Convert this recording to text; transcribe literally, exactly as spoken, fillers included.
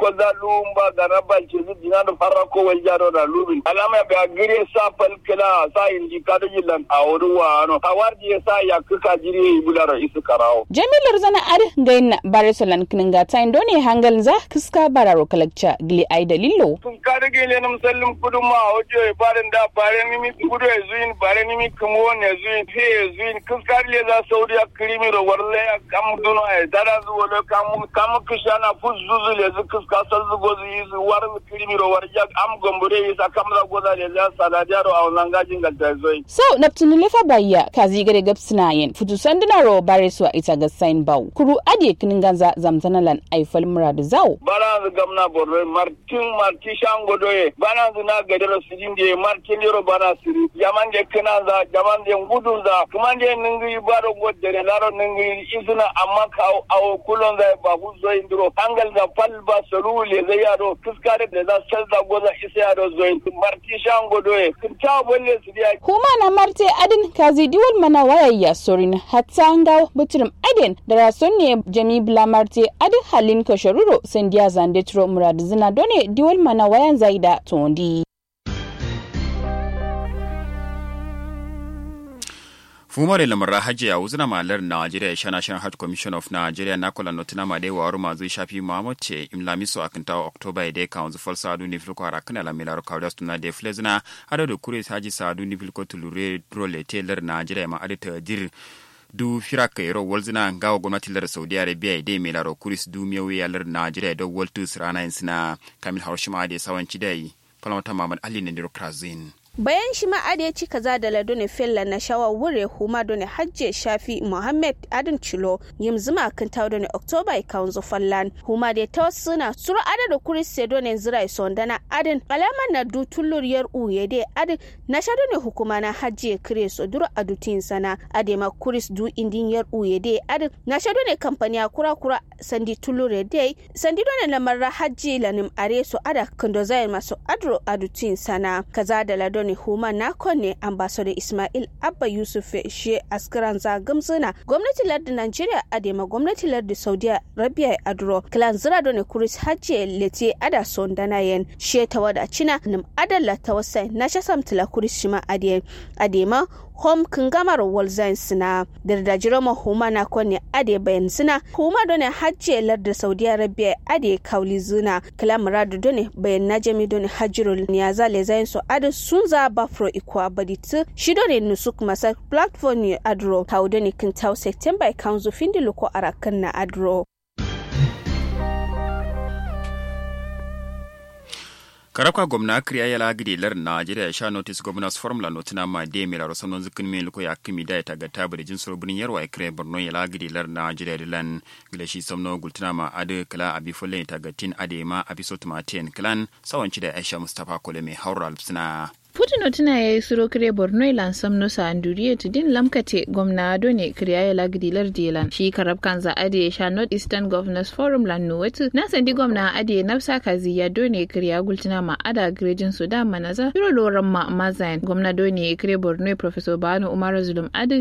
goza lumba garaba chizu dinano farako waljaro na lubin alama be agire sa palkela sa indikado jilan awruwa no kawardi sa yakuka jiri bularo isu karawo jamilar zana ar gaina barisolan kininga taindone hangal za kiska bararo kalakcha gili ai dalillo kun kada gele nam sallum kuduma ojo barin da bare nimi kudu ezuin bare nimi kumon ezuin he ezuin kiska le za saudiya krimi ro warle kam duno e dara zu wolo kam kam kishana fuzuzu le zu kiska salzu gozu yizu war krimi ro warja am gombure isa kamra goza le za saladaro a langajin galtazoi so naptun lefa bayya kazi gare gabsinayen futu sandinaro bareso ita ga sign baw kuru ade kininganza zamzanalan aifal murad zaw bana gamna borre martin marti shango doye bana na gadero sidinde martin yoro bana siri yamande kinanza jamande ngudunza kumande ningi baro godere laro ningi izuna amma ka aw kulonza babu zo indiro hangal da palba solule zai yaro kiskare da za salda goza isa yaro zo marti shango doye kinta bolle sidiya kuma na marte adin kazi diwol mana wayayya sorin hatta ngaw butrum adin da rason ne jami bla marte adin halin ko sharuro sandiya zande tro murad zina done diwol mana wayan zaida tondi Fumare lamar hajji a wuzina malar Najeriya shana shan Hajj Commission of Nigeria na kula notina ma dai waru mazu shafi Muhammad ce imlamiso akinta October dai kan zu falsa adu ni filko arakana la milaro kawdas tuna de flezina hada da kure haji sadu ni filko tulure drole teller Najeriya ma adita dir du firaka yero walzina ngawo gwamnati lar Saudi Arabia dai milaro kuris du miyawi yalar Najeriya da waltus rana insina Kamil Haushima dai sawanci dai Palamata Muhammad Ali ne Krazin bayan shi ma ade ci kaza da ladone fella na shawa wure huma done hajje shafi Muhammad adin chilo yim zuma kan tawo done October kaunzo fallan huma de tawsuna sura ada da kurise done zira sondana adin alama na du tulluriyar uye de adin na sha done hukuma na hajje kire so duro adutin sana ade ma kuris du indin yar uye de adin na sha done kampani kura kura sandi tullure de sandi done na marra hajje lanim are so ada kando zai maso adro adutin sana kaza da ladone huma na konne ambassador Ismail Abba Yusuf she askaran za gamsuna gwamnati lardin Nigeria adema gwamnati lardin Saudi Arabia adro klan zira done kuris hajje lete ada sondana yen she tawada china nim adalla tawasai na shasam tila kuris shima ade adema home kingamar walzain sina da jirama huma na konne ade bayan sina huma done hajje lardin Saudi Arabia ade kauli zuna klan muradu done bayan najami done hajirul niyaza le zain so ade sunza bafro ikwa badit shido ne nusuk masa platform ne adro tawdo ne kin taw September council findi loko arakan na adro Karabka gwamna kriya yala gidi lar Najeriya sha notice governors forum la notina ma de mila rosanon zikin me luko ya kimi da ta gata bada jin sorbin yarwa ikre Borno yala gidi lar Najeriya dilan gilashi somno gultina ma ade kala abi folle ta gatin ade ma abi sotumaten klan sawanci da Aisha Mustafa Kole mai haura alfsina Putin tuna ya yi suro kire Borno ilan samno sa anduriye tudin lamkate gwamna ado ne kiriya ya lagdilar dilan shi karab kanza ade sha North Eastern Governors Forum lan nuwetu na sandi gwamna ade nafsa kazi ya do ne kiriya gultina ma ada grejin Sudan manaza biro loran ma mazain gwamna do ne kire Borno Professor Bano Umar Zulum ade